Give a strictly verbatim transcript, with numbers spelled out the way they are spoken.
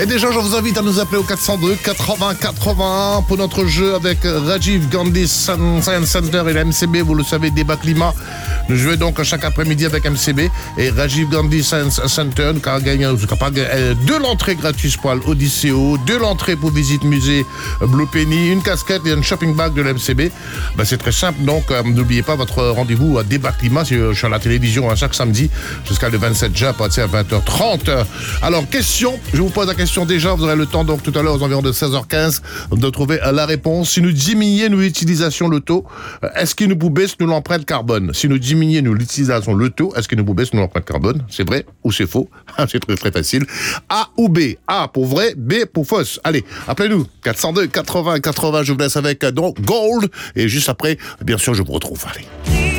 Et déjà, je vous invite à nous appeler au quatre cent deux quatre-vingts quatre-vingt-un pour notre jeu avec Rajiv Gandhi Science Center et la M C B. Vous le savez, débat climat. Nous jouons donc chaque après-midi avec M C B et Rajiv Gandhi Science Center. Nous avons gagné de l'entrée gratuite pour l'Odysseo, de l'entrée pour visite musée Blue Penny, une casquette et un shopping bag de la M C B. Ben, c'est très simple, donc euh, n'oubliez pas votre rendez-vous à débat climat. Je suis à la télévision hein, chaque samedi jusqu'à le vingt-sept juin, à vingt heures trente. Alors, question, je vous pose la question déjà, vous aurez le temps donc tout à l'heure aux environs de seize heures quinze de trouver la réponse. Si nous diminuons nous l'utilisation le taux, est-ce qu'il nous baisse nous l'empreinte carbone? Si nous diminuons nous l'utilisation le taux, est-ce qu'il nous baisse nous l'empreinte carbone? C'est vrai ou c'est faux? C'est très très facile. A ou B? A pour vrai, B pour fausse. Allez, appelez-nous quatre cent deux quatre-vingts quatre-vingts. Je vous laisse avec donc Gold et juste après, bien sûr, je vous retrouve. Allez.